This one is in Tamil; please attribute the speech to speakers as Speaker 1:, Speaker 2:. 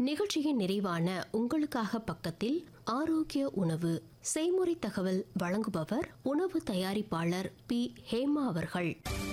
Speaker 1: நிகழ்ச்சியின் நிறைவான உங்களுக்காக பக்கத்தில் ஆரோக்கிய உணவு செய்முறை தகவல் வழங்குபவர் உணவு தயாரிப்பாளர் பி ஹேமா அவர்கள்.